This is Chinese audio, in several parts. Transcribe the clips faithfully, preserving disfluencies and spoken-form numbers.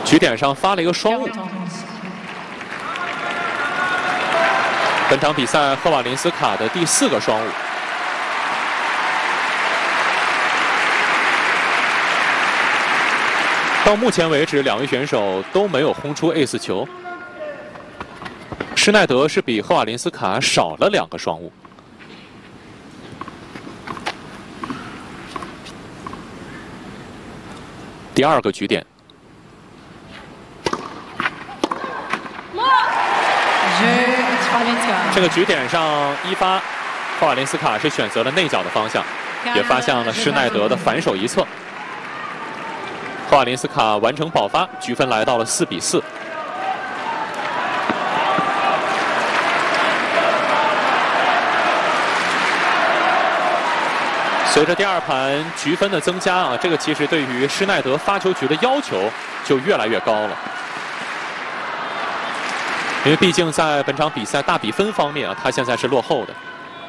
局点上发了一个双误。本场比赛赫瓦林斯卡的第四个双误。到目前为止，两位选手都没有轰出 ace 球。施耐德是比赫瓦林斯卡少了两个双误。第二个局点。 这个局点上，一发赫瓦林斯卡是选择了内角的方向，也发向了施耐德的反手一侧。赫瓦林斯卡完成保发，局分来到了四比四。随着第二盘局分的增加啊，这个其实对于施耐德发球局的要求就越来越高了。 因为毕竟在本场比赛大比分方面啊，他现在是落后的。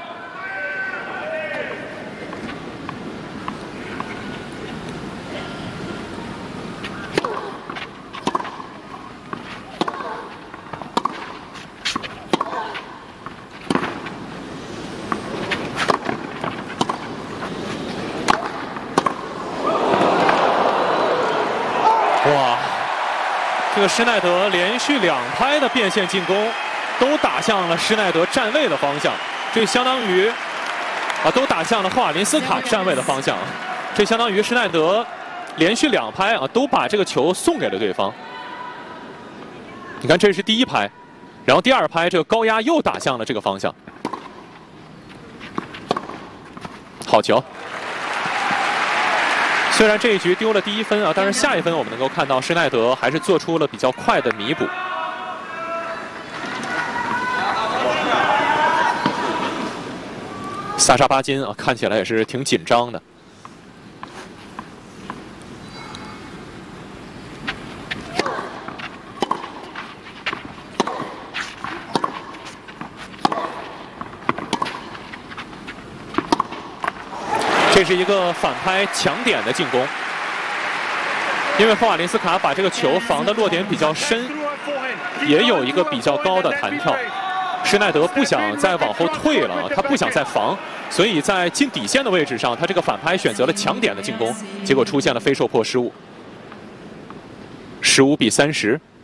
哇！ 这个施耐德连续两拍的变线进攻，都打向了施耐德站位的方向，这相当于啊，都打向了赫瓦林斯卡站位的方向。这相当于施耐德连续两拍啊，都把这个球送给了对方。你看，这是第一拍，然后第二拍这个高压又打向了这个方向。好球！ 虽然这一局丢了第一分啊，但是下一分我们能够看到施耐德还是做出了比较快的弥补。萨沙巴金啊，看起来也是挺紧张的。这是一个反拍强点的进攻，因为赫瓦林斯卡把这个球防的落点比较深，也有一个比较高的弹跳。施耐德不想再往后退了，他不想再防，所以在近底线的位置上，他这个反拍选择了强点的进攻，结果出现了非受迫失误，十五比三十。